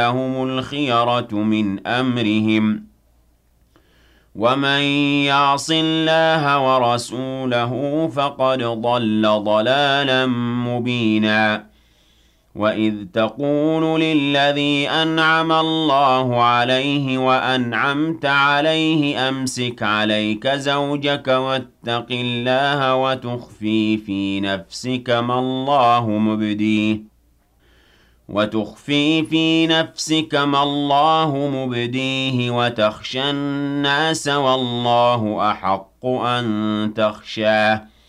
لهم الخيرة من أمرهم ومن يعص الله ورسوله فقد ضل ضلالا مبينا وإذ تقول للذي أنعم الله عليه وأنعمت عليه أمسك عليك زوجك واتق الله وتخفي في نفسك ما الله مبديه وتخشى الناس والله أحق أن تخشاه